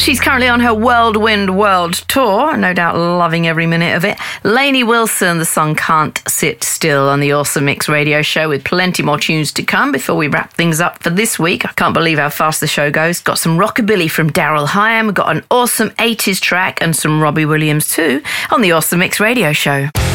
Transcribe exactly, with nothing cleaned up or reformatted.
She's currently on her Whirlwind World Tour, no doubt loving every minute of it. Lainey Wilson, the song Can't Sit Still on the Awesome Mix radio show, with plenty more tunes to come before we wrap things up for this week. I can't believe how fast the show goes. Got some rockabilly from Daryl Hyam, got an awesome eighties track and some Robbie Williams too on the Awesome Mix radio show.